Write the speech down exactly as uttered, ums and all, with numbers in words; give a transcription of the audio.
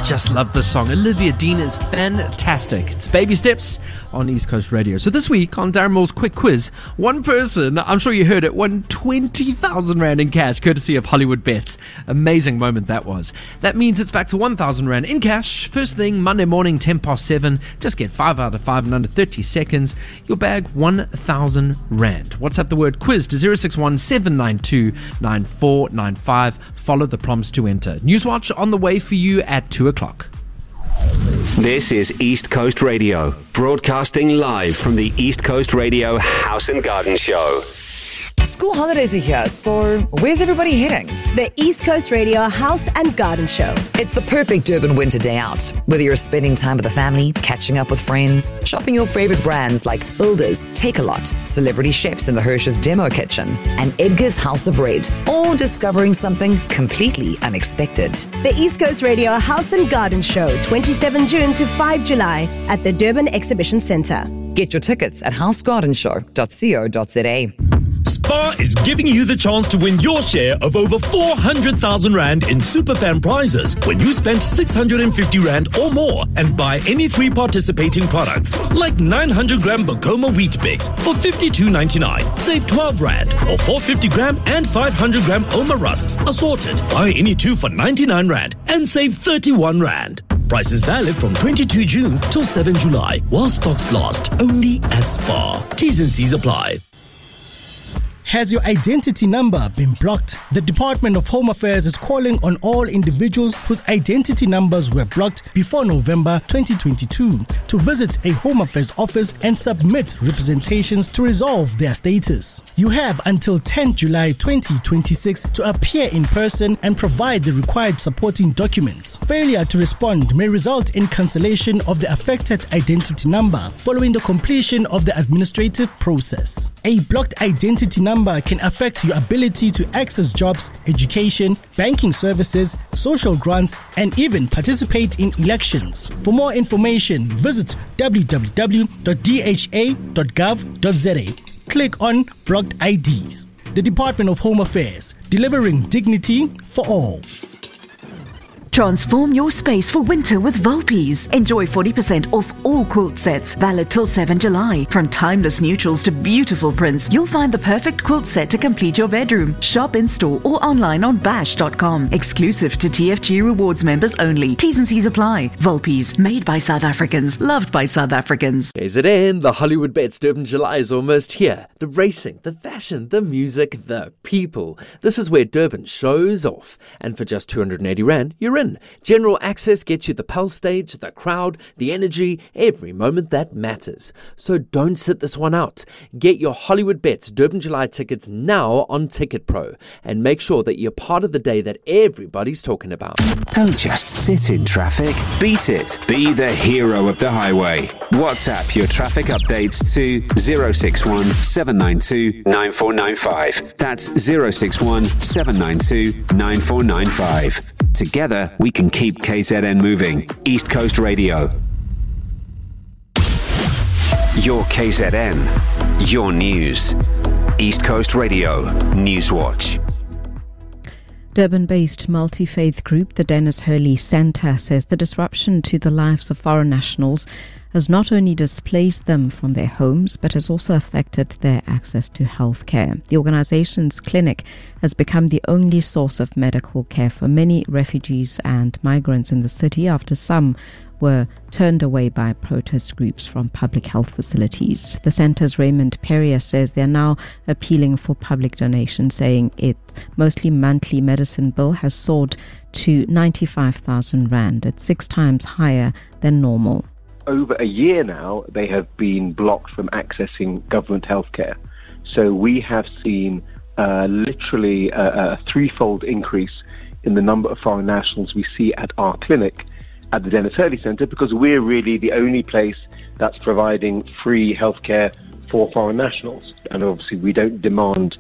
just love this song. Olivia Dean is fantastic. It's Baby Steps on East Coast Radio. So this week on Darren Moore's Quick Quiz, one person, I'm sure you heard it, won twenty thousand rand in cash, courtesy of Hollywood Bets. Amazing moment that was. That means it's back to one thousand rand in cash. First thing, Monday morning, ten past seven. Just get five out of five in under thirty seconds. You'll bag one thousand rand. WhatsApp the word quiz to zero six one seven nine two nine four nine five. Follow the prompts to enter. Newswatch on the way for you at two o'clock. This is East Coast Radio, broadcasting live from the East Coast Radio House and Garden Show. School holidays are here, so where's everybody heading? The East Coast Radio House and Garden Show. It's the perfect Durban winter day out. Whether you're spending time with the family, catching up with friends, shopping your favorite brands like Builders, Take-A-Lot, Celebrity Chefs in the Hirsch's Demo Kitchen, and Edgar's House of Red, or discovering something completely unexpected. The East Coast Radio House and Garden Show, twenty-seventh June to fifth July at the Durban Exhibition Centre. Get your tickets at house garden show dot co dot za. Spar is giving you the chance to win your share of over four hundred thousand rand in Superfan prizes when you spend six hundred fifty rand or more and buy any three participating products, like nine hundred gram Bacoma Wheat Bix for fifty-two ninety-nine, save twelve rand, or four hundred fifty gram and five hundred gram Oma Rusks assorted, buy any two for ninety-nine rand and save thirty-one rand. Price is valid from twenty-second of June till seventh of July, while stocks last, only at Spar. T's and C's apply. Has your identity number been blocked? The Department of Home Affairs is calling on all individuals whose identity numbers were blocked before November twenty twenty-two to visit a Home Affairs office and submit representations to resolve their status. You have until tenth of July twenty twenty-six to appear in person and provide the required supporting documents. Failure to respond may result in cancellation of the affected identity number following the completion of the administrative process. A blocked identity number can affect your ability to access jobs, education, banking services, social grants, and even participate in elections. For more information, visit w w w dot d h a dot gov dot za. Click on Blocked I Ds. The Department of Home Affairs, delivering dignity for all. Transform your space for winter with Volpes. Enjoy forty percent off all quilt sets, valid till seventh of July. From timeless neutrals to beautiful prints, you'll find the perfect quilt set to complete your bedroom. Shop in store or online on bash dot com. Exclusive to T F G Rewards members only. T's and C's apply. Volpes, made by South Africans, loved by South Africans. K Z N, the Hollywood Bets Durban July is almost here. The racing, the fashion, the music, the people. This is where Durban shows off. And for just two hundred eighty rand, you're in. General access gets you the pulse stage, the crowd, the energy, every moment that matters. So don't sit this one out. Get your Hollywood Bets Durban July tickets now on Ticket Pro and make sure that you're part of the day that everybody's talking about. Don't just sit in traffic. Beat it. Be the hero of the highway. WhatsApp your traffic updates to zero six one seven nine two nine four nine five. That's zero six one seven nine two nine four nine five. Together, we can keep K Z N moving. East Coast Radio. Your K Z N. Your news. East Coast Radio. Newswatch. Durban-based multi-faith group, the Dennis Hurley Centre, says the disruption to the lives of foreign nationals has not only displaced them from their homes, but has also affected their access to health care. The organization's clinic has become the only source of medical care for many refugees and migrants in the city after some were turned away by protest groups from public health facilities. The centre's Raymond Perrier says they are now appealing for public donation, saying its mostly monthly medicine bill has soared to ninety-five thousand rand. It's six times higher than normal. Over a year now, they have been blocked from accessing government healthcare. So we have seen uh, literally a, a threefold increase in the number of foreign nationals we see at our clinic at the Dennis Hurley Centre, because we're really the only place that's providing free healthcare for foreign nationals. And obviously we don't demand